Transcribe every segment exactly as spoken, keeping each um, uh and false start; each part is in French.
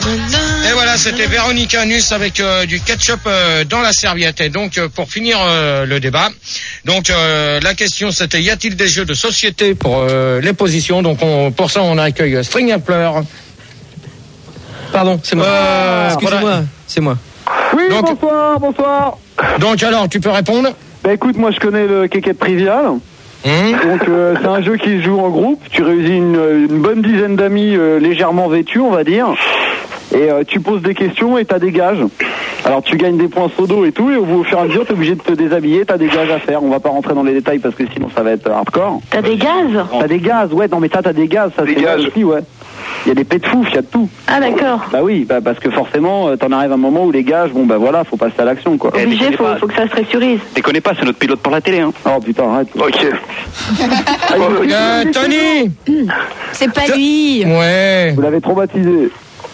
Et voilà, c'était Véronica Nuss avec euh, du ketchup euh, dans la serviette. Et donc, euh, pour finir euh, le débat, donc euh, la question c'était y a-t-il des jeux de société pour euh, les positions? Donc, on, pour ça, on accueille String and Pleur. Pardon, c'est moi. Euh, Excusez-moi, voilà. c'est moi. Oui, Donc- bonsoir, bonsoir. Donc, alors, tu peux répondre? Bah écoute, moi je connais le Kékette Trivial. Hum Donc euh, c'est un jeu qui se joue en groupe. Tu réunis une, une bonne dizaine d'amis euh, légèrement vêtus, on va dire. Et euh, tu poses des questions et t'as des gages. Alors tu gagnes des points sodo et tout, et au fur et à mesure t'es obligé de te déshabiller, t'as des gages à faire. On va pas rentrer dans les détails parce que sinon ça va être hardcore. T'as des gaz? T'as des gaz, ouais, non mais ça t'as des gaz, ça Des c'est gages. vrai aussi, ouais. Il y a des pets de fouf, il y a de tout. Ah d'accord. Bah oui, bah, parce que forcément euh, t'en arrives à un moment où les gages, bon bah voilà, faut passer à l'action quoi. Eh, Obligé, déconnez faut, pas. faut que ça se pressurise. Déconnez pas, c'est notre pilote pour la télé, hein. Oh putain, arrête. Ok. euh, Tony. C'est pas lui. Ouais. Vous l'avez traumatisé.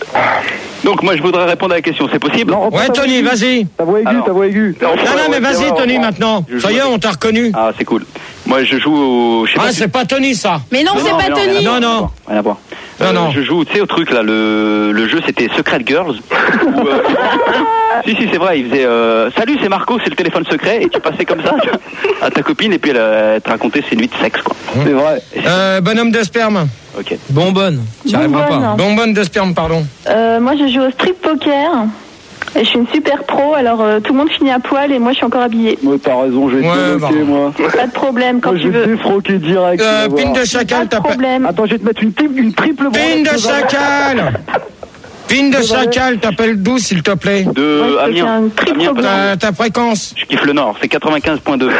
Donc moi je voudrais répondre à la question, c'est possible? Non, reprends Ouais, ta voix Tony, aiguë. vas-y. Ta voix aiguë, Alors. ta voix aiguë. Non, non, mais vas-y, Tony, maintenant. Je Ça y est, joue on t'a reconnu. Ah, c'est cool. Moi je joue au... Je sais Ah, pas si- c'est pas Tony, ça. Mais non, Non, c'est non, pas mais non, Tony. Non, non. Rien à voir. Non, Euh, non. Je joue, tu sais, au truc là, le, le jeu c'était Secret Girls. Où, euh, si, si, c'est vrai, il faisait euh, salut, c'est Marco, c'est le téléphone secret, et tu passais comme ça à ta copine, et puis elle, euh, elle te racontait ses nuits de sexe, quoi. C'est vrai. Euh, bonhomme de sperme. Ok. Bonbonne. Tu arriveras pas. Bonbonne. Bonbonne de sperme, pardon. Euh, moi, je joue au strip poker. Et je suis une super pro, alors euh, tout le monde finit à poil et moi je suis encore habillée. Moi, t'as raison, je vais Ouais, te bloquer, bah. moi. Pas de problème quand Moi, je tu vais te veux. défroquer direct. Euh, tu vas pine voir. de chacal, Pas de t'as pas... problème. Attends, je vais te mettre une, tri- une triple Pine de branlette. chacal. Pine de chacal, t'appelles d'où, s'il te plaît? De Moi, je peux faire Amiens. une triple Amiens, blanche. Ta, ta fréquence. je kiffe le Nord, c'est quatre-vingt-quinze point deux.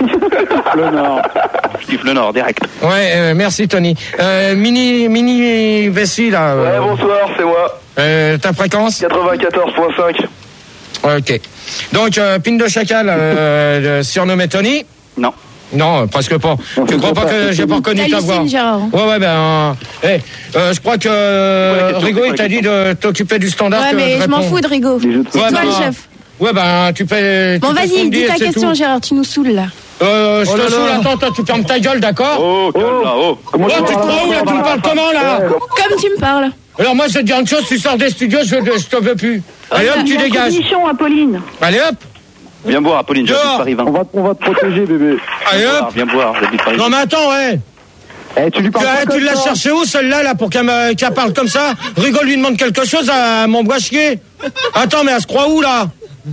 Le Nord. Je kiffe le Nord, direct. Ouais, euh, merci, Tony. Euh, mini, mini vessie, là. euh, Ouais, bonsoir, c'est moi. euh, ta fréquence? quatre-vingt-quatorze point cinq. Ok. Donc, euh, pine de chacal, euh, surnommé Tony? Non. Non, euh, presque pas. Non, Tu c'est crois pas pas ça, que c'est j'ai pas Tony. reconnu ta voix? T'hallucines, Gérard. Ouais, ouais, ben, euh, hey, euh, je crois que euh, la question, Rigo, c'est il quoi t'a la dit de t'occuper du standard. Ouais, que mais de je m'en répondre. fous de Rigo. Les jeux de C'est Ouais, toi bah, le chef. Ouais, ben, tu fais. Bon, tu fais ce qu'on vas-y, te dis ta et c'est question, tout. Gérard. Tu nous saoules là. Euh, je Oh te là saoule, là. attends, toi, tu fermes ta gueule, d'accord? Oh, calme là, oh. Comment Oh, tu te parles crois où, là? Tu me parles comment, là? Comme tu me parles. Alors, moi, je vais te dire une chose, tu sors des studios, je, je te veux plus. Allez, hop, tu Il y a dégages. condition, Apolline. Allez, hop. Viens boire, Apolline, j'habite Dehors. Paris vingt. On va, on va te protéger, bébé. Allez, hop. Viens boire, j'habite Paris vingt. Non, mais attends, ouais. Eh, tu lui Tu, parles pas tu comme l'as ça. cherché où, celle-là, là, pour qu'elle me- qu'elle parle comme ça? Rigo lui demande quelque chose, à m'envoie chier. Attends, mais elle se croit où, là?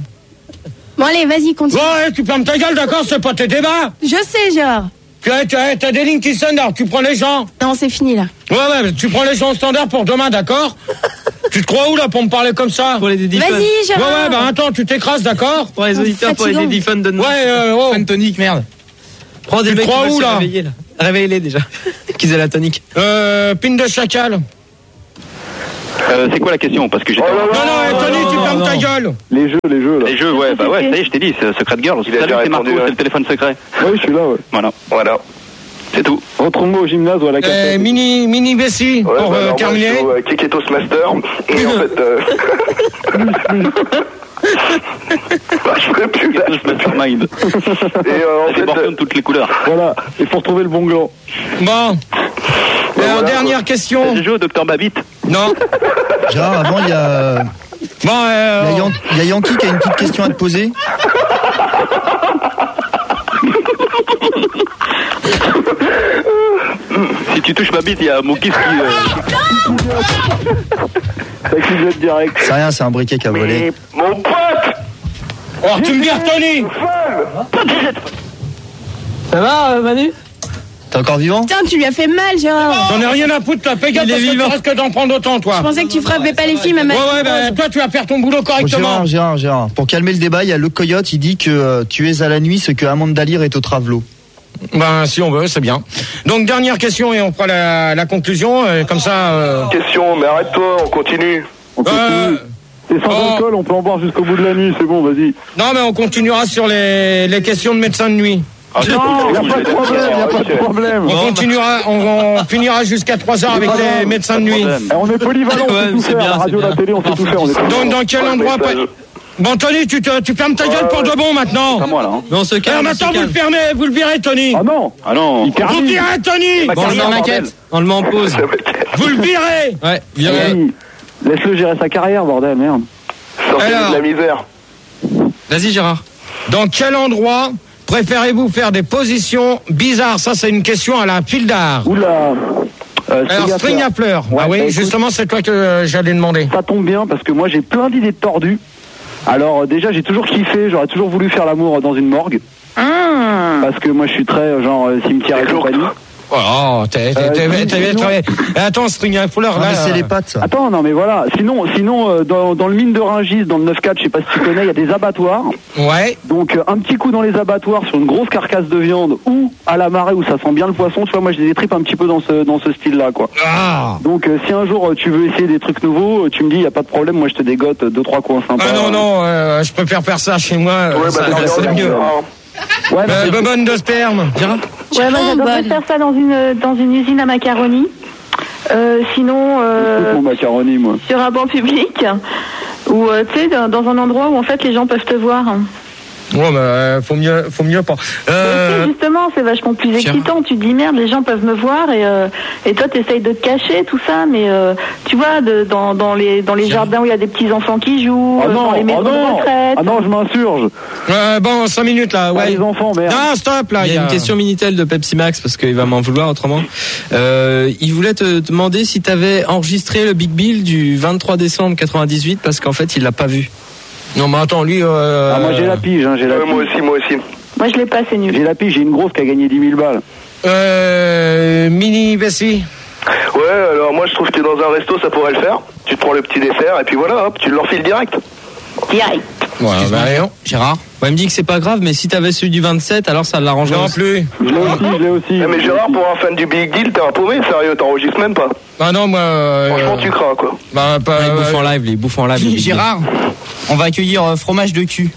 Bon, allez, vas-y, continue. Bon, ouais, tu fermes ta gueule, d'accord? C'est pas tes débats. Je sais, Gérard. Tu as, tu as, t'as des lignes qui sonnent, alors tu prends les gens. Non, c'est fini là. Ouais, ouais, tu prends les gens au standard pour demain, d'accord? Tu te crois où, là, pour me parler comme ça? Pour les Daddy Fun. Vas-y, Ouais, Gérard. ouais, bah attends, tu t'écrases, d'accord? Pour les auditeurs, pour les Fatigant. Daddy Fun, donne-moi. Ouais, euh, oh. Fun tonique, merde. Prends des Tu te mecs qui crois veulent où, se là réveiller, là. Réveillez-les déjà. Qu'ils aient la tonique. Euh, pine de chacal. Euh, c'est quoi la question? Parce que j'ai... Non, non, eh, Tony, tu non, fermes non. ta gueule. Les jeux, les jeux, là. Les jeux, ouais, bah ouais, ça y est, je t'ai dit, c'est Secret Girls. Il a Salut, déjà c'est Marco, répondu, ouais. c'est le téléphone secret. Oui, je suis là, ouais. Voilà, Voilà. c'est tout. Retrouve-moi au gymnase ou à la Euh, cassette. mini, mini vessie, Ouais, pour bah, euh, alors, terminer. moi, je joue, euh, Keketos Master. Et en fait. Euh... bah, je ferai plus là. Je me fais mind. Et euh, en C'est fait. Bordeaux de toutes les couleurs. Voilà, il faut retrouver le bon gland. Bon. Alors, voilà, dernière question. J'ai joué au Docteur Babbitt. Non. Gérard, avant, il y a, Bon, euh, il y a Yan- il y a Yankee qui a une petite question à te poser. Si tu touches Babbitt, il y a mon kiff qui... Euh... Ça qui jette direct. C'est rien, c'est un briquet qui a volé. Mais mon pote. oh, tu me vires, Tony. Ça va, euh, Manu? T'es encore vivant? Putain, tu lui as fait mal, Gérard. J'en ai rien à foutre, toi. Fais gaffe Il est parce que tu vivant. risques d'en prendre autant, toi. Je pensais que tu frappais pas les filles, même Ouais, avec ouais, une bah, toi, tu vas faire ton boulot Bon, correctement. Gérard, Gérard, Gérard. Pour calmer le débat, il y a le coyote, il dit que euh, tu es à la nuit ce que Amanda Lear est au travelot. Ben, si on veut, c'est bien. Donc, dernière question et on fera la, la conclusion. euh, comme ça. Euh, Question, mais arrête-toi, on continue. On continue. euh, Et sans oh. alcool, on peut en boire jusqu'au bout de la nuit, c'est bon, vas-y. non, mais on continuera sur les, les questions de médecin de nuit. Ah, c'est Non, cool, y a c'est pas cool, de je vais problème, y a pas de dire. problème. On continuera, on, on finira jusqu'à trois heures avec les médecins de nuit. Eh, on est polyvalent, on Ouais, sait tout c'est faire. bien, La radio, c'est la bien. télé, on sait tout faire. On est Donc, polyvalent. dans quel Ouais, endroit message. pas- Bon, Tony, tu, te, tu fermes ta gueule pour de bon maintenant. Pas moi, là. Hein. Mais on se Alors calme, on se maintenant, vous le calme. fermez, vous le virez, Tony. Ah non, Ah non. il Vous termine. virez, Tony. Bon, on le met en maquette. On le met en pause. Vous le virez. Ouais, viré. Vas-y. Laisse-le gérer sa carrière, bordel, merde. Sortez Alors. de la misère. Vas-y, Gérard. Dans quel endroit préférez-vous faire des positions bizarres? Ça, c'est une question à la file d'art. Oula. Euh, Alors, string à fleurs. Ouais, ah oui, bah, écoute, justement, c'est toi que euh, j'allais demander. Ça tombe bien parce que moi j'ai plein d'idées tordues. Alors euh, déjà j'ai toujours kiffé, j'aurais toujours voulu faire l'amour dans une morgue. Hum. Parce que moi je suis très euh, genre euh, cimetière et C'est lourd, compagnie. Oh, t'es, t'es, Euh, t'es, t'es bien sinon- travaillé. Eh, Attends, string à fleurs, Non, là. mais c'est euh, les pattes, ça. Attends, non mais voilà. Sinon, sinon euh, dans, dans le mine de Rungis, dans le neuf quatre, je sais pas si tu connais, il y a des abattoirs. Ouais. Donc euh, un petit coup dans les abattoirs sur une grosse carcasse de viande ou à la marée où ça sent bien le poisson. Tu vois, moi j'ai des tripes un petit peu dans ce dans ce style-là, quoi. Ah. Donc euh, si un jour euh, tu veux essayer des trucs nouveaux, euh, tu me dis, y a pas de problème, moi je te dégote euh, deux trois coins sympas. Ah non, non, euh, je préfère faire ça chez moi. euh, Ouais, ça, bah, c'est c'est mieux. Ouais, mais Euh, bonbonne de sperme. Gérard. Ouais, moi j'adorerais bonne. faire ça dans une, dans une usine à macaroni. Euh, sinon, c'est euh, mon macaroni, moi. sur un banc public, ou euh, tu sais, dans, dans un endroit où en fait les gens peuvent te voir. Ouais, mais euh, faut mieux, faut mieux pas. Euh, Et justement, c'est vachement plus excitant. Tu te dis merde, les gens peuvent me voir et euh, et toi t'essayes de te cacher tout ça, mais euh, tu vois, de, dans dans les dans les jardins où il y a des petits enfants qui jouent, Ah euh, non, dans les ah maisons de non, retraite. ah non, je m'insurge. euh, bon, cinq minutes là, Ah, ouais. les enfants, merde. Non, stop là. Il y a une question Minitel de Pepsi Max parce qu'il va m'en vouloir autrement. Euh, il voulait te demander si tu avais enregistré le Big Bill du vingt-trois décembre quatre-vingt-dix-huit parce qu'en fait il l'a pas vu. Non, mais attends, lui. Euh... Ah, moi j'ai la pige, hein, j'ai la Ouais, moi pige. aussi, moi aussi. Moi je l'ai pas, c'est nul. J'ai la pige, j'ai une grosse qui a gagné dix mille balles. Euh, mini Bessie. Ouais, alors moi je trouve que dans un resto ça pourrait le faire. Tu te prends le petit dessert et puis voilà, hop, tu leur files direct. Direct. Ouais, bah, non. Gérard. Ouais, il me dit que c'est pas grave, mais si t'avais celui du vingt-sept, alors ça l'arrangerait. Non aussi. plus. Je l'ai aussi, je l'ai aussi. Ah, mais Gérard, pour un fan du Big Deal, t'es un paumé, sérieux, t'enregistres même pas. Bah non, moi. Euh, Franchement, tu crains quoi. Bah, pas. Ouais, il bouffe euh, en live, les bouffe en live. le Big Bill. Gérard, on va accueillir euh, fromage de cul.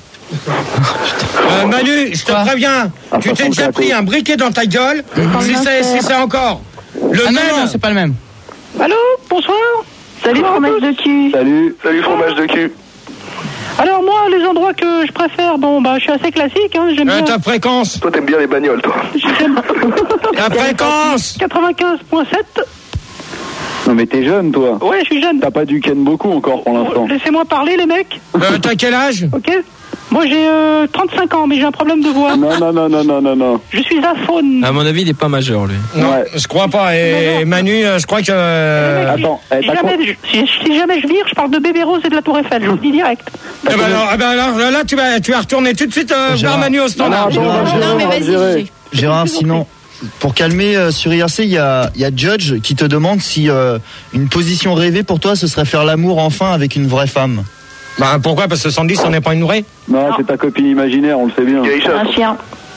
euh, Manu, je te Quoi préviens. Ah, tu ça t'es sent déjà le pris gâteau. un briquet dans ta gueule. Si bien c'est, faire. si c'est encore le Ah non, même. non, c'est pas le même. Allô, bonsoir. Salut fromage de cul. Salut. Salut fromage de cul. Alors moi, les endroits que je préfère, bon bah je suis assez classique, hein, j'aime Euh, bien. ta fréquence. Toi t'aimes bien les bagnoles toi. J'aime Ta fréquence. quatre-vingt-quinze virgule sept. Non mais t'es jeune toi. Ouais, je suis jeune. T'as pas du ken beaucoup encore pour l'instant. Laissez-moi parler les mecs, Euh, t'as quel âge? ok? Moi j'ai euh, trente-cinq ans, mais j'ai un problème de voix. Non, non, non, non, non, non, non. Je suis aphone. À mon avis, il est pas majeur lui. Non, Ouais. je crois pas. Et Manu, euh, je crois que. euh, Attends, si, eh, t'as jamais, je, si, si jamais je vire, je parle de Bébé Rose et de la Tour Eiffel, je vous le dis direct. Eh ben alors, eh ben alors, là, là, tu vas, tu vas retourner tout de suite euh, vers Gérard. Manu au standard. Non, non, Gérard, non, Non, mais on va vas-y, gérer. Gégé. Gérard, sinon, pour calmer euh, sur I R C, il y a, il y a Judge qui te demande si euh, une position rêvée pour toi, ce serait faire l'amour enfin avec une vraie femme. Bah pourquoi? Parce que Sandy, c'en est pas une vraie. Non, c'est ta copine imaginaire, on le sait bien. Gaïcha. Un chien.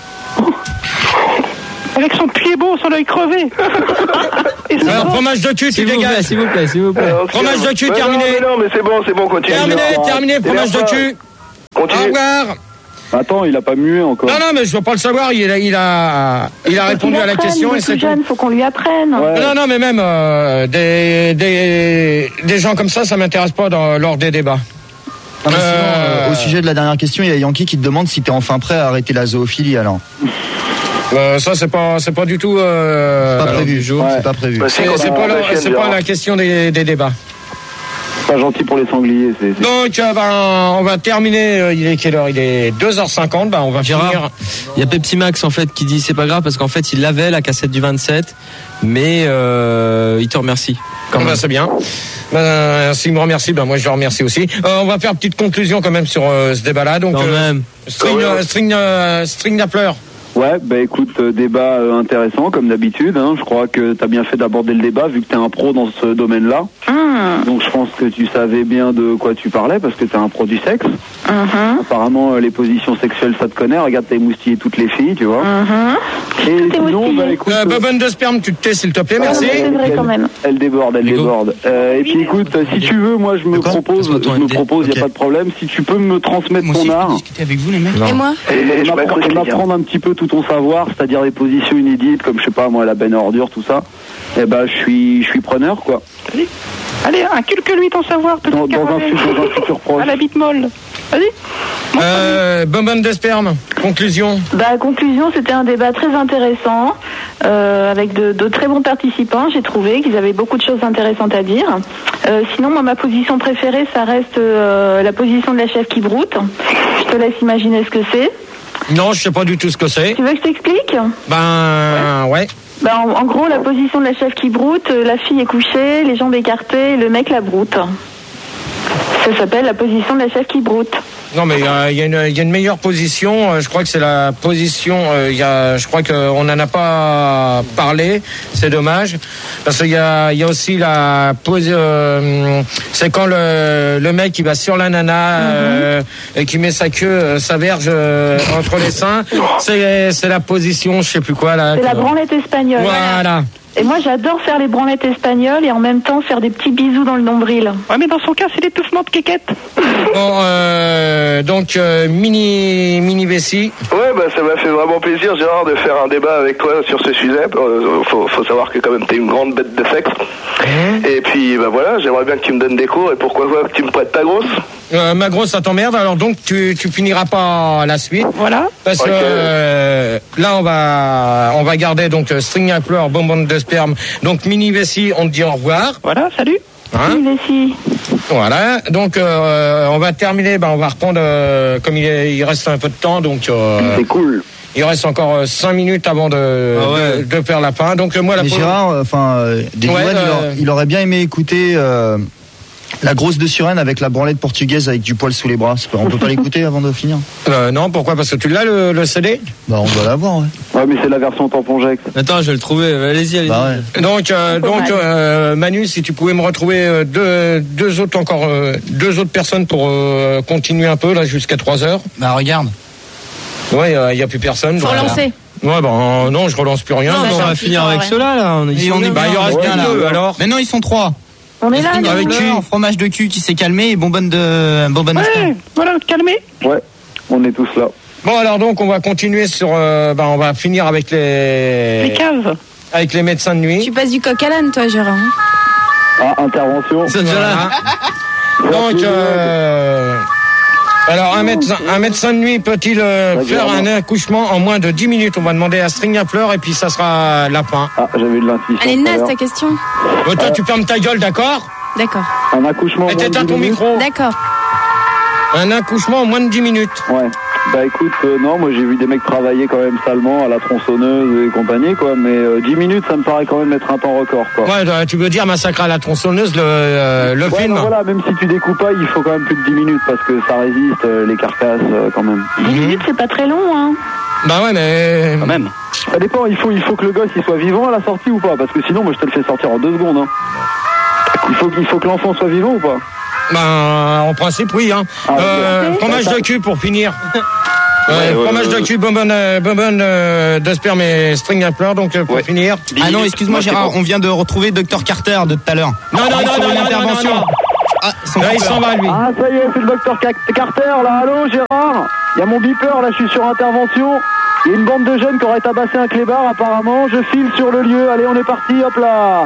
Avec son pied beau, son œil crevé. Et son Alors, ventre. fromage de cul, tu S'il vous plaît, dégages. s'il vous plaît, s'il vous plaît. Euh, Fromage de cul, ouais, terminé. Non, mais non, mais c'est bon, c'est bon, continue. Terminé, Gérard. terminé, fromage de T'énerve pas. cul. Au Continue. revoir. Attends, il a pas mué encore. Non, non, mais je veux pas le savoir. Il a, il a, il a Faut répondu qu'il à la apprenne, question il et est c'est tout tout. jeune, faut qu'on lui apprenne. Ouais. Non, non, mais même euh, des, des, des gens comme ça, ça m'intéresse pas dans, lors des débats. Non, mais sinon, Euh, euh, au sujet de la dernière question, il y a Yankee qui te demande si t'es enfin prêt à arrêter la zoophilie alors. Euh, ça, c'est pas, c'est pas du tout. Euh, Pas alors, prévu, du jour. Ouais. c'est pas prévu. Bah, si, C'est quand c'est on pas, a la- la chienne, c'est pas Gérard. la question des, des débats. Pas gentil pour les sangliers, c'est. c'est- Donc, euh, ben, on va terminer. euh, il est quelle heure? Il est deux heures cinquante. Ben, on va finir. Gérard, il y a Pepsi Max en fait qui dit c'est pas grave parce qu'en fait il avait la cassette du vingt-sept, mais euh, il te remercie. Quand Ben, même. c'est bien. Ben, s'il me remercie, ben moi je le remercie aussi. Euh, on va faire une petite conclusion quand même sur euh, ce débat-là. Donc, Quand euh, même. string, Quand même. euh, string, euh, string la fleur. Ouais, bah écoute, euh, débat euh, intéressant comme d'habitude. Hein. Je crois que t'as bien fait d'aborder le débat vu que t'es un pro dans ce domaine-là. Hum, Donc je pense que tu savais bien de quoi tu parlais parce que t'es un pro du sexe. hum, Apparemment, euh, les positions sexuelles, ça te connaît. Regarde, t'as émoustillé toutes les filles, tu vois. hum. Et Tout est sinon, moustillé. bah écoute, Euh, euh, Bobonne de sperme, tu te tais s'il te plaît, Ah, merci. mais c'est vrai quand même. elle déborde, elle Hugo. déborde. Euh, et puis écoute, euh, si tu veux, moi je me D'accord. propose, Passe-moi je ton me M D. propose, y a Ok. pas de problème. Si tu peux me transmettre Moi aussi, ton je peux art. discuter avec vous, les mecs. Non. Et moi? Et Et je m'apprendre- m'incruste, et les gars. m'apprendre un petit peu tout ton savoir, c'est-à-dire les positions inédites, comme je sais pas moi la benne à ordures, tout ça. Eh ben je suis, je suis preneur quoi. Allez, inculque-lui ton savoir, petit Dans, dans un, Carolet. futur- dans un futur proche. À la bite molle. Vas-y. Euh, Bobonne de sperme, conclusion. Bah, conclusion, c'était un débat très intéressant. euh, avec de, de très bons participants. J'ai trouvé qu'ils avaient beaucoup de choses intéressantes à dire. Euh, sinon, moi, ma position préférée, ça reste euh, la position de la chef qui broute. Je te laisse imaginer ce que c'est. Non, je sais pas du tout ce que c'est. Tu veux que je t'explique? Ben, ouais. ouais. Ben, en, en gros, la position de la chef qui broute, la fille est couchée, les jambes écartées, le mec la broute. Ça s'appelle la position de la chef qui broute. Non, mais il euh, y, y, y a une meilleure position. Je crois que c'est la position. Euh, y a, je crois qu'on n'en a pas parlé. C'est dommage parce qu'il y a, y a aussi la pose. Euh, c'est quand le, le mec qui va sur la nana mm-hmm. euh, et qui met sa queue, euh, sa verge euh, entre les seins. C'est, c'est la position. Je sais plus quoi là. C'est que... la branlette espagnole. Voilà. Et moi, j'adore faire les branlettes espagnoles et en même temps faire des petits bisous dans le nombril. Ouais, mais dans son cas, c'est l'étouffement de quéquette. Bon, euh, donc, euh, mini, mini vessie. Ouais, bah, ça m'a fait vraiment plaisir, Gérard, de faire un débat avec toi sur ce sujet. Euh, faut, faut savoir que quand même, t'es une grande bête de sexe. Mmh. Et puis, bah voilà, j'aimerais bien que tu me donnes des cours et pourquoi pas que tu me prêtes ta grosse. Euh, ma grosse, ça t'emmerde, alors donc tu, tu finiras pas la suite. Voilà. Parce okay. que euh, là, on va, on va garder donc string à fleurs, bonbonne de sperme. Donc, mini vessie, on te dit au revoir. Voilà, salut. Hein mini vessie. Voilà. Donc, euh, on va terminer. Ben, on va reprendre euh, comme il, est, il reste un peu de temps. Donc, euh, c'est cool. Il reste encore euh, cinq minutes avant de, ah ouais. de, de faire la fin. Donc, euh, moi, la. Mais Gérard, enfin, euh, des ouais, nouvelles, euh... il, il aurait bien aimé écouter. Euh... La grosse de Suresnes avec la branlette portugaise avec du poil sous les bras. On peut pas l'écouter avant de finir? euh, Non, pourquoi? Parce que tu l'as le, le C D? Bah on doit l'avoir, ouais. Ouais, mais c'est la version tampon-jex. Attends, je vais le trouver. Allez-y, allez-y. Bah ouais. Donc, euh, donc euh, Manu, si tu pouvais me retrouver deux, deux autres encore, euh, deux autres personnes pour euh, continuer un peu là jusqu'à trois heures. Bah regarde. Ouais, il euh, y a plus personne. Faut relancer. Ouais, ben non, je relance plus rien. Non, non, on va finir avec ceux-là, là. On est, on est bah, il y reste bien, deux, là. Alors. Mais non, ils sont trois. On est là, avec cul, fromage de cul qui s'est calmé et bonbonne de bonbonne. Ouais, voilà, calmé. Ouais, on est tous là. Bon, alors donc, on va continuer sur. Euh, bah, on va finir avec les. Les caves. Avec les médecins de nuit. Tu passes du coq à l'âne, toi, Gérard. Ah, intervention. C'est déjà là. Donc, euh, alors, un médecin, un médecin de nuit peut-il euh, faire un accouchement en moins de dix minutes? On va demander à String à fleurs et puis ça sera la fin. Ah, j'avais de l'intuition. Elle est naze, ta question. Bon, toi, euh... tu fermes ta gueule, d'accord? D'accord. Un accouchement en moins de dix minutes. ton micro. D'accord. Un accouchement en moins de dix minutes. Ouais. Bah écoute, euh, non, moi j'ai vu des mecs travailler quand même salement à la tronçonneuse et compagnie, quoi, mais euh, dix minutes, ça me paraît quand même être un temps record, quoi. Ouais, tu veux dire massacre à la tronçonneuse, le, euh, le ouais, film. Non, voilà, même si tu découpes pas, il faut quand même plus de dix minutes parce que ça résiste, euh, les carcasses, euh, quand même. dix minutes, c'est pas très long, hein. Bah ouais, mais... Quand même. Ça dépend, il faut, il faut que le gosse il soit vivant à la sortie ou pas, parce que sinon, moi je te le fais sortir en deux secondes, hein. Il faut, il faut que l'enfant soit vivant ou pas? Bah, en principe, oui, hein. Ah, euh, okay. Fromage de cul pour finir. Ouais, ouais, fromage ouais, de cul, bonbonne, euh, bonbonne euh, de sperme et string à fleurs, donc euh, pour ouais. finir. Ah non, excuse-moi Gérard, on vient de retrouver docteur Carter de tout à l'heure. Non, non, non, non, non, intervention. Non, non, non. Ah, là, il s'en va, lui. Ah, ça y est, c'est le docteur Carter, là. Allô, Gérard? Il y a mon beeper, là, je suis sur intervention. Il y a une bande de jeunes qui auraient tabassé un clébard, apparemment. Je file sur le lieu. Allez, on est parti, hop là.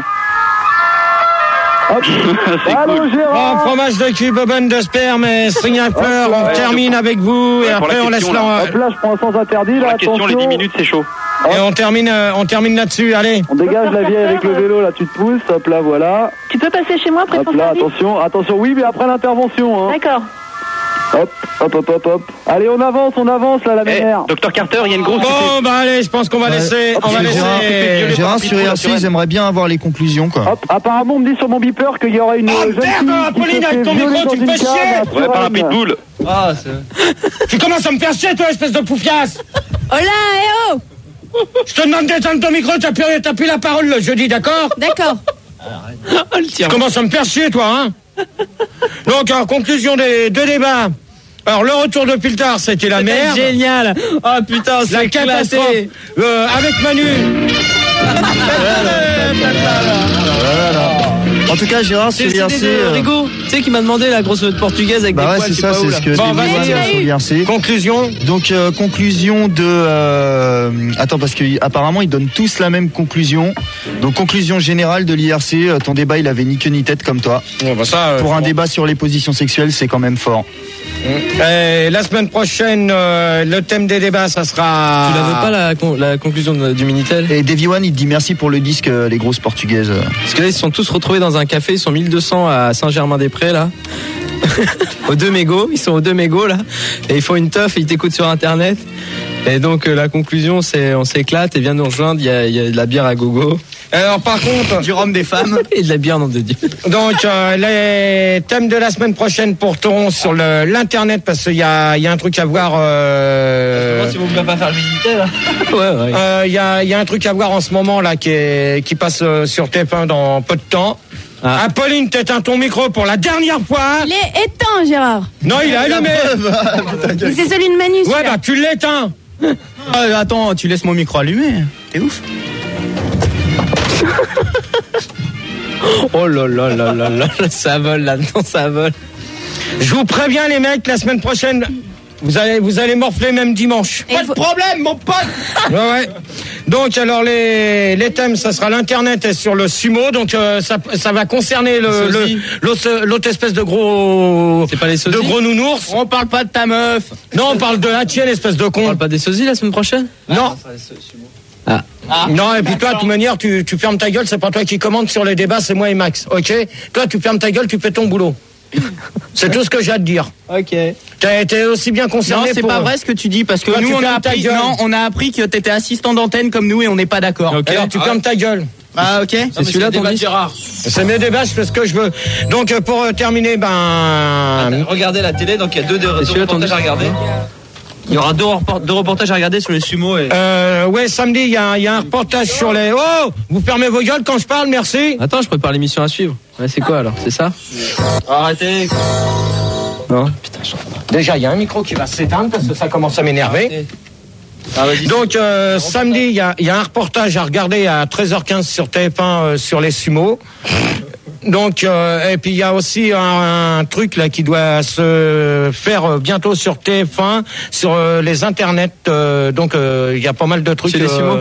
Hop. Allô, cool. Gérard. Bon, fromage de cul, bonbonne de sperme et string à fleurs. On ouais, termine ouais, avec vous ouais, et après on laisse là. Hop là, je prends un sens interdit, là. La attention. question, les dix minutes, c'est chaud. Hop. Et on termine, euh, on termine là-dessus, allez. On dégage la vieille avec le vélo, là, tu te pousses, hop là, voilà. Tu peux passer chez moi après hop ton là, service. attention, attention, oui, mais après l'intervention, hein. D'accord. Hop, hop, hop, hop, hop. Allez, on avance, on avance, là, la hey, mère. Docteur Carter, il y a une grosse... Bon, bah allez, je pense qu'on va ouais. laisser... Hop, on va laisser... Gérard, sur I R C, j'aimerais bien avoir les conclusions, quoi. Hop, apparemment, on me dit sur mon beeper qu'il y aura une... Ah, jeune merde, Pauline, avec ton micro, tu me fais chier. Ouais, par un pitbull. Ah, c'est... Tu commences à me faire chier, toi, espèce de poufiasse. Oh là, eh oh. Je te demande d'éteindre ton micro, t'as plus, t'as plus la parole le jeudi, d'accord? D'accord. Tu commences à me faire chier, toi, hein. Donc, en conclusion des deux débats... Alors, le retour de Piltard, c'était la merde. Génial. Oh putain, c'est la catastrophe. Euh, avec Manu. En tout cas, Gérard, C'est sur le l'I R C C. D de euh, Rigo, tu sais qui m'a demandé la grosse portugaise avec Bah des ouais, poils, c'est je sais ça, pas où, c'est là. ce que Bon, j'ai vas-y, vu dire vas-y. sur l'I R C. Conclusion. Donc euh, conclusion de euh, attends parce que apparemment ils donnent tous la même conclusion. Donc conclusion générale de l'I R C, euh, ton débat il avait ni queue ni tête comme toi. Bon, bah ça, euh, Pour un bon. débat sur les positions sexuelles, c'est quand même fort. Et la semaine prochaine, euh, le thème des débats, ça sera. Tu la veux pas la, con- la conclusion de- du Minitel? Et Davy One il te dit merci pour le disque euh, les grosses portugaises. Parce que là ils se sont tous retrouvés dans un café, ils sont mille deux cents à Saint-Germain-des-Prés là. Aux deux mégots, ils sont aux deux mégots là. Et ils font une teuf et ils t'écoutent sur internet. Et donc euh, la conclusion c'est on s'éclate et viens nous rejoindre, il y a, il y a de la bière à gogo. Alors par contre, Du rhum des femmes. Et de la bière nom de Dieu. donc euh, les thèmes de la semaine prochaine porteront sur le- l'internet parce qu'il y a, il y a un truc à voir. Euh, Si vous voulez pas faire le Minitel. Ouais ouais. euh, Il y, a, il y a un truc à voir en ce moment là qui, est, qui passe euh, sur T F un dans peu de temps. Ah. Apolline, t'éteins ton micro pour la dernière fois. Il est éteint, Gérard. Non, il est allumé. Mais c'est celui de Manu. Ouais, celui-là. bah tu l'éteins. Euh, attends, tu laisses mon micro allumé. T'es ouf. Oh là là là là là, ça vole là-dedans, ça vole. Je vous préviens les mecs, la semaine prochaine, vous allez, vous allez morfler même dimanche. Et il faut- problème, mon pote. Ouais, ouais. Donc alors les, les thèmes, ça sera l'internet et sur le sumo, donc euh, ça, ça va concerner le, Les le sosies. l'autre, l'autre espèce de gros, C'est pas les sosies. de gros nounours. On parle pas de ta meuf. Non, on parle de la tienne, espèce de On con. parle pas des sosies la semaine prochaine? Non. Ah. Non, et puis toi, de toute manière, tu, tu fermes ta gueule, c'est pas toi qui commande sur les débats, c'est moi et Max, ok? Toi, tu fermes ta gueule, tu fais ton boulot. C'est tout ce que j'ai à te dire. Ok. T'as été aussi bien Non, concerné c'est pour... pas vrai ce que tu dis parce que Toi, nous tu on a fermes ta appris gueule. non, on a appris que t'étais assistant d'antenne comme nous et on n'est pas d'accord. Ok. Alors, tu fermes ta gueule. Ah OK. C'est celui-là ton disque? C'est mes débats, je fais ce que je veux. Donc, euh, pour euh, terminer, ben... Regardez la télé, donc il y a deux, deux, deux celui-là, ton reportages à disque. regarder. Il y aura deux, report- deux reportages à regarder sur les sumo et. Euh, ouais, samedi, il y, a un- il y a un reportage sur les... Oh, vous fermez vos gueules quand je parle, merci. Attends, je prépare l'émission à suivre. Ouais, c'est quoi alors? C'est ça? Arrêtez. Non. Déjà, il y a un micro qui va s'éteindre parce que ça commence à m'énerver. Ah, vas-y. Donc, euh, samedi, il y a, il y a un reportage à regarder à treize heures quinze sur T F un euh, sur les sumos. Donc, euh, et puis il y a aussi un, un truc là qui doit se faire euh, bientôt sur T F un, sur euh, les internets. euh, donc, euh, il y a pas mal de trucs. C'est les sumos.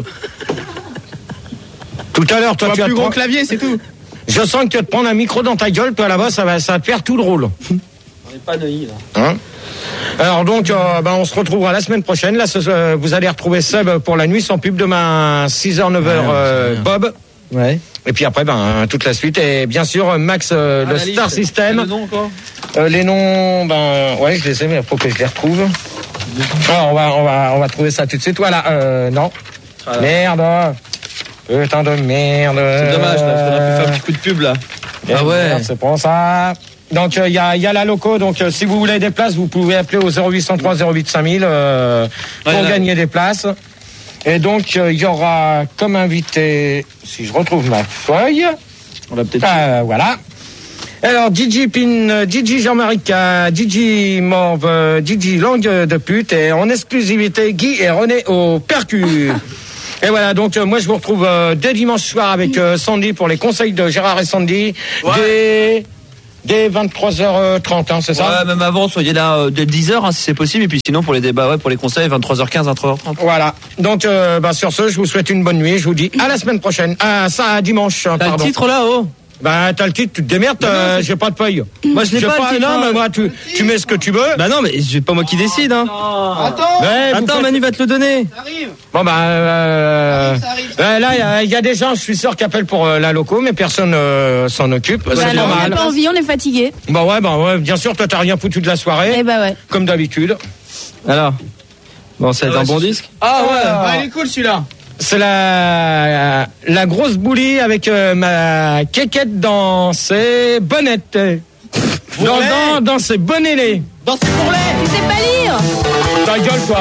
Tout à l'heure, toi, tu vas plus te gros prendre- clavier, c'est tout. Je sens que tu vas te prendre un micro dans ta gueule, toi là-bas, ça va, ça va te faire tout le rôle. On n'est pas de i là. Hein Alors donc, euh, ben, on se retrouvera la semaine prochaine. Là, ce- euh, vous allez retrouver Seb pour la nuit sans pub demain six heures neuf heures Ouais, euh, c'est bien. Bob. Ouais. Et puis après, ben toute la suite et bien sûr Max euh, Ah, le la liste. Star System. Le nom encore. Euh, les noms, ben ouais, je les ai, mais il faut que je les retrouve. Alors on va, on va, on va trouver ça tout de suite. Voilà, euh, non. Ah. Merde. Putain de merde. C'est dommage, là, faudrait plus faire un petit coup de pub là. Ah ouais. Merde, c'est pour ça. Donc il y, a, y a la loco, donc euh, si vous voulez des places, vous pouvez appeler au zéro huit cent trois zéro huit cinq mille euh, pour Ouais, là. gagner des places. Et donc il euh, y aura comme invité, si je retrouve ma feuille, On l'a peut-être. euh, voilà. Alors D J Pin, euh, D J Jean-Marie K, D J Morve, euh, D J Langue de pute et en exclusivité Guy et René au percu. Et voilà, donc euh, moi je vous retrouve euh, dès dimanche soir avec euh, Sandy pour les conseils de Gérard et Sandy. Ouais. Dès, dès vingt-trois heures trente, hein, c'est ça? Ouais, même avant, soyez là euh, dès dix heures hein, si c'est possible. Et puis sinon, pour les débats, ouais, pour les conseils, vingt-trois heures quinze, vingt-trois heures trente. Voilà. Donc euh, bah, sur ce, je vous souhaite une bonne nuit. Je vous dis à la semaine prochaine. Ah, ça, à dimanche. T'as pardon. le titre là-haut? Bah t'as le titre, tu te démerdes, euh, j'ai pas de feuille. Moi je l'ai J'ai pas, le titre, non, hein. mais moi tu, tu mets ce que tu veux. Bah non, mais c'est pas moi qui décide, hein. Attends. Ouais, vous Attends, faites- Manu va te le donner. Bon bah euh, euh, là il y a- il y, a des gens, je suis sûr, qui appellent pour euh, la loco, mais personne euh, s'en occupe. Bah c'est non, on n'a normal. pas envie, on est fatigué. Bah ouais, bah ouais, bien sûr, toi t'as rien foutu de la soirée, Eh bah ouais. comme d'habitude. Alors. Bon, ça va être un bon disque. Ah ouais. Ah, il est cool celui-là. C'est la la grosse boulie avec euh, ma quéquette dans ses bonnettes. Dans, dans, dans ses bonnets. Dans ses bourrelets. Tu sais pas lire. Ta gueule, toi.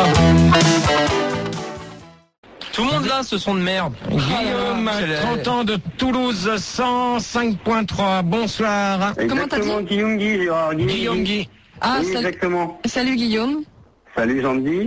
Tout le monde là, ce son de merde. Guillaume, trente ans de Toulouse, cent cinq virgule trois. Bonsoir. Comment t'as dit Guillaume Guy, Gérard Guy. Guillaume Guy. Ah, Oui, salut. exactement. Salut Guillaume. Salut Jean-Guy.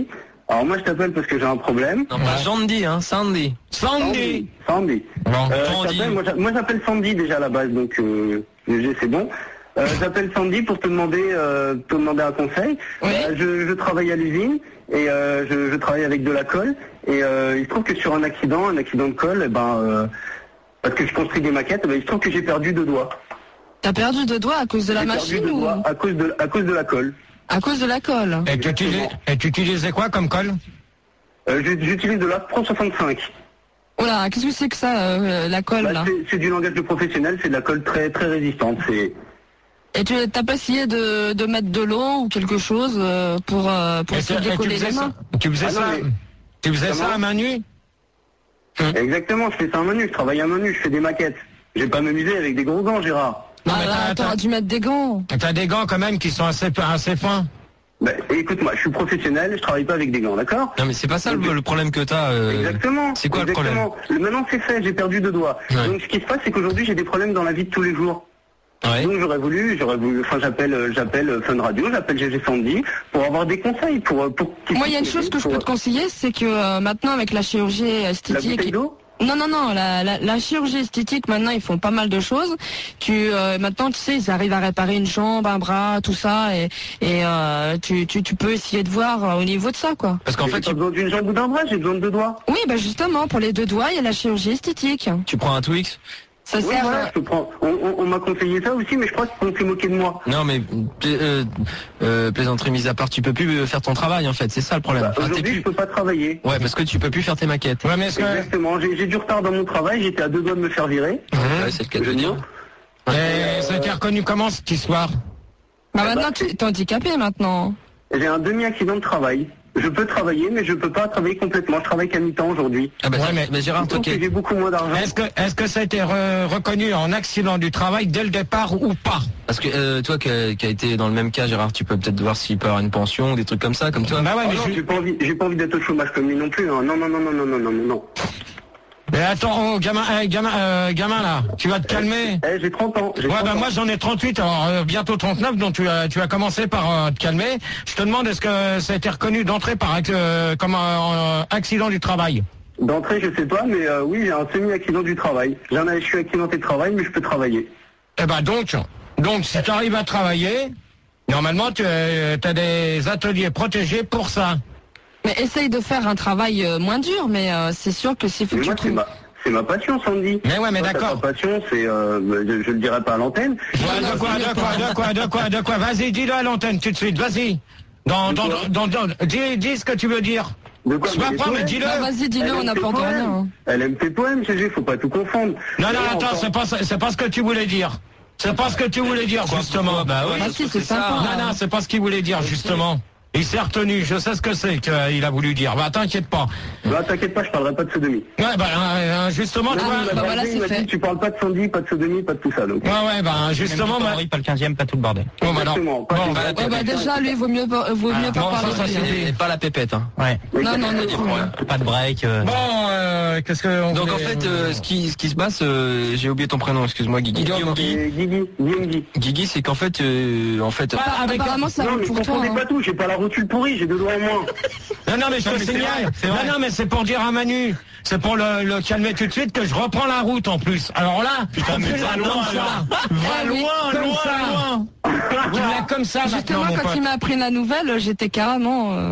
Alors moi je t'appelle parce que j'ai un problème. Non, pas Sandy, hein, Sandy. Sandy. Sandy. Bon, Euh, je Sandy. t'appelle- moi, j'a- moi j'appelle Sandy déjà à la base, donc euh, le G, c'est bon. Euh, j'appelle Sandy pour te demander, euh, te demander un conseil. Oui. Euh, je, je travaille à l'usine et euh, je, je travaille avec de la colle et euh, il se trouve que sur un accident, un accident de colle, eh ben euh, parce que je construis des maquettes, eh ben, il se trouve que j'ai perdu deux doigts. T'as perdu deux doigts à cause de la J'ai perdu machine deux ou doigts à cause de à cause de la colle. à cause de la colle? Et tu utilisais, et tu utilisais quoi comme colle? Euh, j'ai- J'utilise de la Pro soixante-cinq. Oh là, qu'est-ce que c'est que ça, euh, la colle Bah, là? c'est- c'est du langage de professionnel, c'est de la colle très très résistante. C'est Et tu t'as pas essayé de, de mettre de l'eau ou quelque chose euh, pour euh, pour Et se tu- et tu décoller faisais les ça, mains? tu faisais Ah non, ça, mais- tu faisais Comment ça à main nue? exactement, je fais ça à main nue, je travaille à main nue, je fais des maquettes. Je vais pas m'amuser avec des gros gants, Gérard. Non, Ah mais là, t'as- t'aurais t'as- dû mettre des gants. T'as des gants quand même qui sont assez, assez fins. Bah, écoute-moi, je suis professionnel, je travaille pas avec des gants, d'accord? Non mais c'est pas ça le, le problème que t'as. Euh... Exactement. C'est quoi le exactement. Le Maintenant c'est fait, j'ai perdu deux doigts. Ouais. Donc ce qui se passe, c'est qu'aujourd'hui j'ai des problèmes dans la vie de tous les jours. Ouais. Donc j'aurais voulu, j'aurais voulu, enfin j'appelle, euh, j'appelle euh, Fun Radio, j'appelle G G Sandy pour avoir des conseils, pour euh, pour. Moi, il y a une chose que je pour- peux te conseiller, c'est que euh, maintenant avec la chirurgie La esthétique. bouteille d'eau. Non, non, non, la, la, la chirurgie esthétique, maintenant, ils font pas mal de choses. Tu, euh, maintenant, tu sais, ils arrivent à réparer une jambe, un bras, tout ça, et, et euh, tu, tu, tu peux essayer de voir euh, au niveau de ça, quoi. Parce qu'en J'ai fait, pas tu, besoin d'une jambe ou d'un bras, j'ai besoin de deux doigts. Oui, bah justement, pour les deux doigts, il y a la chirurgie esthétique. tu prends un Twix. Ça Oui, sert. voilà, je te prends. On, on, on m'a conseillé ça aussi, mais je crois qu'on s'est moqué de moi. Non mais pla- euh, euh, plaisanterie mise à part, tu peux plus faire ton travail en fait, c'est ça le problème. Bah, Enfin, t'es aujourd'hui, je plus- peux pas travailler. Ouais, parce que tu peux plus faire tes maquettes. Ouais, mais est-ce que, Exactement. J'ai j'ai du retard dans mon travail. J'étais à deux doigts de me faire virer. Ouais, c'est le cas de Je le dire. et ça a été reconnu comment cette histoire? Bah maintenant, tu es handicapé maintenant. J'ai un demi-accident de travail. Je peux travailler, mais je peux pas travailler complètement. Je travaille qu'à mi-temps aujourd'hui. Ah bah, Ouais, tiens, mais- mais Gérard, toi Donc qui es- j'ai beaucoup moins d'argent. Est-ce que, est-ce que ça a été re- reconnu en accident du travail dès le départ ou pas? parce que euh, toi qui as qui a été dans le même cas, Gérard, tu peux peut-être voir s'il peut avoir une pension ou des trucs comme ça, comme toi. Bah ouais, Ah mais non, je- j'ai pas envie, j'ai pas envie d'être au chômage comme lui non plus. Hein. Non, non, non, non, non, non, non, non, non. Mais attends, oh, gamin, eh, gamin, euh, gamin là, tu vas te calmer. Eh, j'ai trente ans. j'ai Ouais, trente bah ans. moi j'en ai trente-huit, alors euh, bientôt trente-neuf, donc tu as, tu as commencé par euh, te calmer. Je te demande, est-ce que ça a été reconnu d'entrée par euh, comme un euh, accident du travail? D'entrée, je sais pas, mais euh, oui, j'ai un semi-accident du travail. J'en ai, je suis accidenté de travail, mais je peux travailler. Eh ben donc, donc si tu arrives à travailler, normalement tu as des ateliers protégés pour ça. Mais essaye de faire un travail euh, moins dur, mais euh, c'est sûr que s'il faut Mais que moi, tu c'est trouves. ma, c'est ma passion, Sandy. Mais ouais, mais Toi, t'as d'accord. ta passion, c'est, euh, je, je le dirai pas à l'antenne. Ouais, de quoi, de quoi, de quoi, de quoi, de quoi? Vas-y, dis-le à l'antenne tout de suite, vas-y. Dans, De dans, quoi dans, dans, dis, dis ce que tu veux dire. De quoi? Sois Mais pas, des mais poèmes. dis-le. Bah, vas-y, dis-le, Elle on aime n'a tes pas entendu poèmes. rien. hein. Elle aime tes poèmes, G G, faut pas tout confondre. Non, non, Et attends, encore- c'est pas, ça- c'est pas ce que tu voulais dire. C'est pas ce que tu voulais dire, justement. Bah oui, Ah ça, si, c'est ça. sympa. Non, non, c'est pas ce qu'il voulait dire, justement. Il s'est retenu, je sais ce que c'est qu'il a voulu dire. Bah, t'inquiète pas. Bah, t'inquiète pas, je parlerai pas de sodomie. Ouais, bah, euh, justement, tu Ah, vois. oui, bah, voilà, il c'est m'a fait. dit, tu parles pas de Sandy, pas de sodomie, pas de tout ça, donc. Ouais, ouais, bah, justement, bah, pas le quinzième, pas tout le bordel. bon, bah, alors. Exactement, pas Bon, tout bah, ça. Ouais, bah déjà, lui, vaut mieux pas, vaut mieux pas bon, parler ça, de ça, lui, c'est hein. Et pas la pépette. Hein. Ouais. Non, non, non. Pas de break. euh. bon, euh, qu'est-ce que on Donc en voulait- fait, euh, ce qui ce qui se passe, euh, j'ai oublié ton prénom, excuse-moi, Guigui. Guillaume. Et Guigui, Guillaume Guy. Guigui, c'est qu'en fait, euh, en fait. Pas avec. Apparemment, ça Non, vaut mais pour toi. confondez hein. pas tout, j'ai pas la rotule pourrie, j'ai deux doigts en moins. Non, non, mais je Non, te mais c'est signale. vrai, c'est vrai. Non, non, mais c'est pour dire à Manu. C'est pour le, le calmer tout de suite que je reprends la route en plus. Alors là, Putain, on mais fait va la loin, comme ça. alors. Ah Va oui. loin, Comme loin, ça. loin. Tu me l'as comme ça Justement, maintenant, mon quand pote. il m'a appris la nouvelle, j'étais carrément. euh,